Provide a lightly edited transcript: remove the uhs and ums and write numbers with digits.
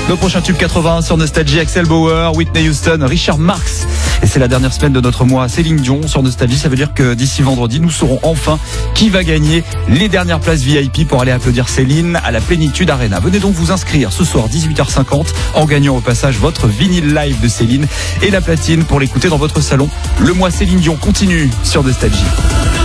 Le prochain tube 80 sur Nostalgie, Axel Bauer, Whitney Houston, Richard Marx. Et c'est la dernière semaine de notre mois Céline Dion sur Nostalgie. Ça veut dire que d'ici vendredi, nous saurons enfin qui va gagner les dernières places VIP pour aller applaudir Céline à la Plénitude Arena. Venez donc vous inscrire ce soir 18h50 en gagnant au passage votre vinyle live de Céline et la platine pour l'écouter dans votre salon. Le mois Céline Dion continue sur Nostalgie.